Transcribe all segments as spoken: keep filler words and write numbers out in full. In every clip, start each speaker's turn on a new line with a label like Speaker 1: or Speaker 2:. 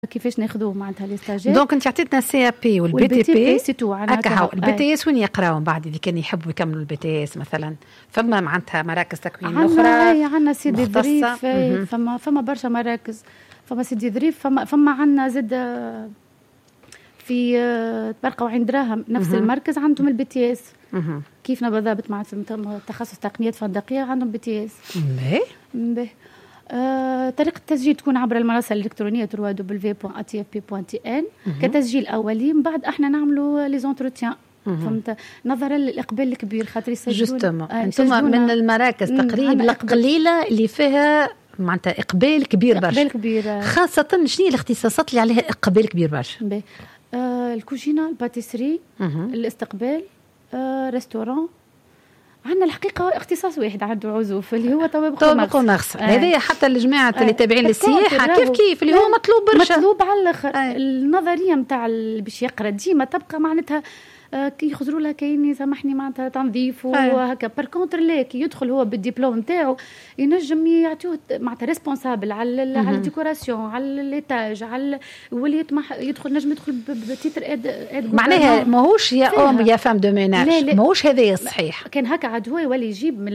Speaker 1: كيفاش ناخذوه معناتها لي ستاجير.
Speaker 2: دونك انت عطيتنا سي ا بي والبي تي بي
Speaker 1: سيتو
Speaker 2: هكا. البي تي اس وين يقراو بعد اللي كانوا يحبوا يكملوا البي تي اس مثلا؟ فما معناتها مراكز تكوين اخرى؟
Speaker 1: عندنا عندنا سيدي ظريف، فما فما برشا مراكز، فما سيدي ظريف، فما فما عندنا زد في تبرقوا عند دراهم نفس مم. المركز عندهم البي تي اس كيفنا بالضبط مع تخصص تقنيات فندقيه عندهم بي تي اس. باهي. آه، طريقة التسجيل تكون عبر المنصة الإلكترونية دبليو دبليو دبليو دوت إ تي إف بي دوت تي إن كتسجيل أولي، من بعد احنا نعملوا لي زونتروتيان فهمت نظرا للإقبال الكبير خاطر يسجلون.
Speaker 2: جوستومون انتم من المراكز تقريبا القليلة اللي فيها معناتها إقبال كبير برشا.
Speaker 1: إقبال كبير
Speaker 2: خاصة شنو الاختصاصات اللي عليها إقبال كبير برشا؟
Speaker 1: آه، الكوجينة، الباتيسري، الاستقبال، آه، ريستوران. عندنا الحقيقة اختصاص واحد عنده عزوف اللي هو طوابق
Speaker 2: ومغسل. هذه حتى الجماعة اللي تابعين للسياحة كيف كيف اللي هو مطلوب برشا،
Speaker 1: مطلوب على الاخر. النظرية نتاع باش يقرا ديما تبقى معناتها كي يخزروا لها كاين سامحني معناتها تنظيف وهكا. بار كونتر لا كي يدخل هو بالدبلوم نتاعو ينجم يعطيوه معناتها ريسبونسابل على على الديكوراسيون، على ليتاج، على ولي يدخل نجم يدخل بتيتر اد اد
Speaker 2: معناها ماهوش يا ام يا فام دو ميناج، ماهوش هذايا الصحيح.
Speaker 1: كان هكا عاد هو يولي يجيب من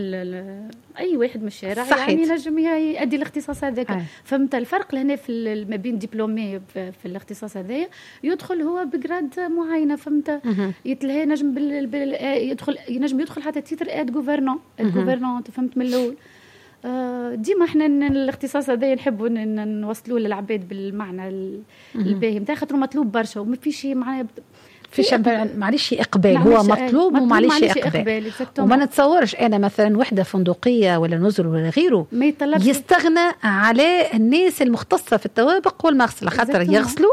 Speaker 1: اي واحد من الشارع صحيت. يعني نجم يؤدي الاختصاص هذاك. فهمت الفرق لهنا في ما بين دبلومي في الاختصاص هذايا يدخل هو بجراد معينه فهمت يتلهي نجم بال... بال... يدخل ينجم يدخل حتى تيتر اد غوفرنون الغوفرنون فهمت من الاول. آه ديما احنا الاختصاص هذا نحبوا نوصلوه للعباد بالمعنى الباهي نتاع خاطر مطلوب برشا وما في شيء معناه
Speaker 2: فيش معليش اقبال هو مطلوب ومعليش اقبال. وما نتصورش انا مثلا وحده فندقيه ولا نزل ولا غيره يستغنى على الناس المختصه في الطوابق والمغسله خاطر يغسلوا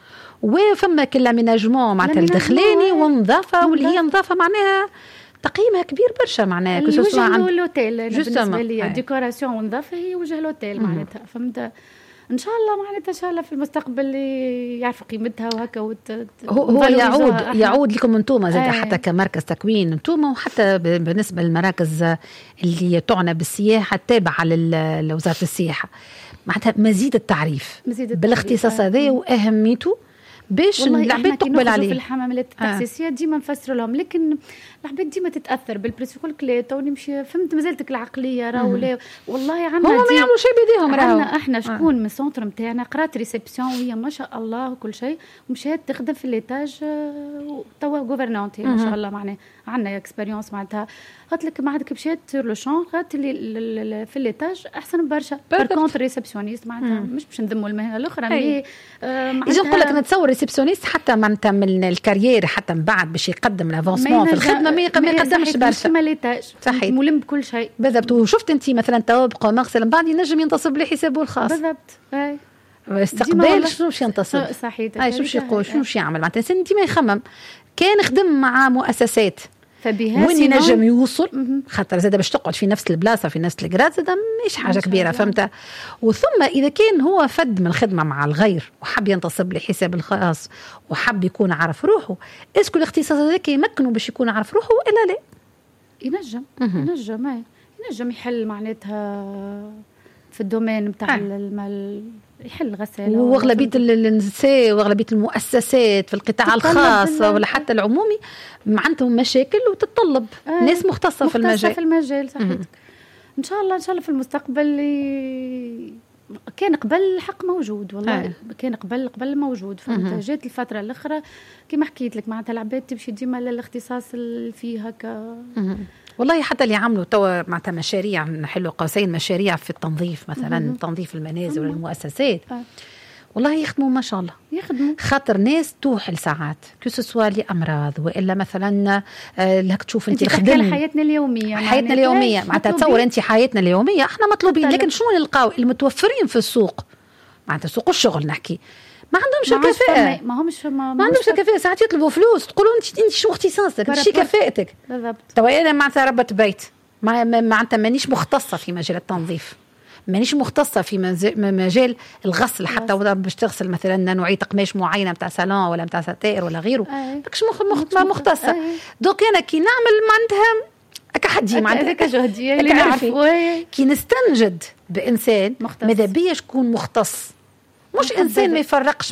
Speaker 2: وفما كل ميناجمون معناتها الدخلاني والنظافه واللي هي نظافه معناها تقييمها كبير برشا معناها
Speaker 1: كسوسوا عند الاوتيل. بالنسبه لي الديكوراسيون والنظافه هي وجه الاوتيل معناتها فهمت. ان شاء الله معناتها ان شاء الله في المستقبل يعرفوا قيمتها وهكا وت...
Speaker 2: هو, هو يعود أحنا. يعود لكم انتم زاد حتى كمركز تكوين انتم وحتى بالنسبه للمراكز اللي تعنى بالسياحه التابعه لوزاره السياحه معناتها مزيد التعريف بالاختصاص هذا واهميته باش العباد تقبل عليه.
Speaker 1: في الحمامات التأسيسية ديما نفسر لهم لكن العباد ديما تتاثر بالبريس يقول لك لا تو نمشي فهمت مازالتك العقليه راهو لا والله عندنا
Speaker 2: هم ما يعملوا شيء بيديهم راهو.
Speaker 1: احنا شكون من السونتر نتاعنا قرات ريسبسيون وهي ما شاء الله وكل شيء ومشات تخدم في ليتاج توا غوفرنونتي ما شاء الله معناها عندنا اكسبيريونس معناتها قالت لك ما عندك مشات سور لو شون قالت لي في ليتاج احسن برشا. بار كونتر ريسبسيونيست معناتها مش باش نذموا المهنه الاخرى مي
Speaker 2: معناتها نقول لك نتصور ريسبسيونيست حتى معناتها من الكارير حتى من بعد باش يقدم لافونسمون في الخدمه ما يقدمش برشا
Speaker 1: ماليتاج
Speaker 2: صحيح
Speaker 1: ملم بكل شيء
Speaker 2: بالضبط. وشفت انت مثلا توابق ومغسل بعد ينجم ينتصب لحسابه الخاص
Speaker 1: بالضبط. اي
Speaker 2: استقبال شنو باش ينتصب
Speaker 1: صحيح
Speaker 2: اي شنو باش يقول شنو باش يعمل معناتها الانسان ديما يخمم كان خدم مع مؤسسات
Speaker 1: فبها
Speaker 2: وين ينجم يوصل خاطر زاد باش تقعد في نفس البلاصه في نفس الجراد زاد مش حاجه كبيره فهمت. وثم اذا كان هو فد من الخدمه مع الغير وحب ينتصب لحساب الخاص وحب يكون عارف روحه اسكو الاختصاص هذاك يمكنه باش يكون عارف روحه ولا لا
Speaker 1: ينجم ينجم اي ينجم يحل معناتها في الدومين نتاع المال يحل غسالة
Speaker 2: واغلبيه النساء واغلبيه المؤسسات في القطاع الخاص ولا حتى العمومي عندهم مشاكل وتتطلب آه ناس مختصه في المجال
Speaker 1: في المجال صحيح. ان شاء الله ان شاء الله في المستقبل كان قبل الحق موجود والله آه. كان قبل قبل موجود فهمت. جات الفتره الاخرى كما حكيت لك معناتها العباد تمشي ديما للاختصاص اللي فيه هكا.
Speaker 2: والله حتى اللي عملوا توا معناتها مشاريع نحلوا قوسين مشاريع في التنظيف مثلا مم. تنظيف المنازل والمؤسسات آه. والله يخدموا ما شاء الله
Speaker 1: يخدموا
Speaker 2: خاطر ناس توحل ساعات كسوا لامراض والا مثلا آه لك تشوف انت
Speaker 1: خدمه حياتنا اليوميه
Speaker 2: حياتنا اليوميه معناتها تصور انت حياتنا اليوميه احنا مطلوبين لكن شنو نلقاو المتوفرين في السوق معناتها سوق الشغل نحكي ما عندهمش الكفاءة
Speaker 1: ما همش ما,
Speaker 2: ما عندهمش الكفاءة ساعات يطلبوا فلوس تقولوا انت انت شو اختصاصك شي كفاءتك
Speaker 1: بالضبط.
Speaker 2: توا انا معناتها ربة بيت معناتها مانيش مختصة في مجال التنظيف مانيش مختصة في مجال الغسل حتى باش تغسل مثلا نوعية قماش معينة نتاع صالون ولا نتاع ستائر ولا غيره ماكش مختصة دوك انا كي نعمل معناتها كحدي معناتها
Speaker 1: كجهدية اللي نعرفوا
Speaker 2: كي نستنجد بإنسان ماذا بيا شكون مختص مش انسان ما يفرقش